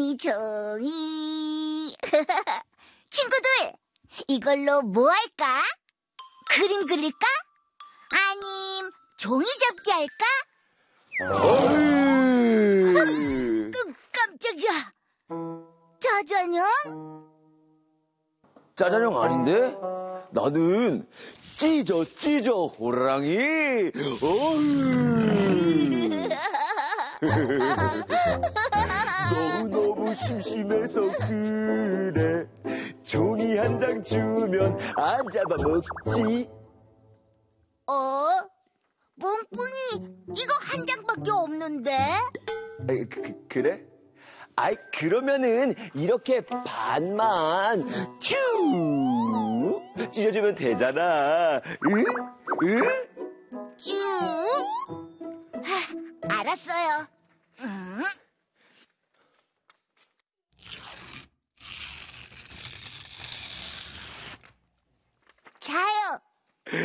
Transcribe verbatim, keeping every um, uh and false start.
종이 종이. 친구들, 이걸로 뭐 할까? 그림 그릴까? 아님 종이 접기 할까? 어이. 으, 깜짝이야. 짜잔형? 짜장형 아닌데? 나는 찢어 찢어 호랑이. 어이. 너무너무 심심해서 그래. 종이 한 장 주면 안 잡아먹지. 어? 뿡뿡이, 이거 한 장밖에 없는데? 그, 그, 그래? 아이, 그러면은 이렇게 반만 쭉 찢어주면 되잖아. 응? 응? 쭉? 하, 알았어요. 음.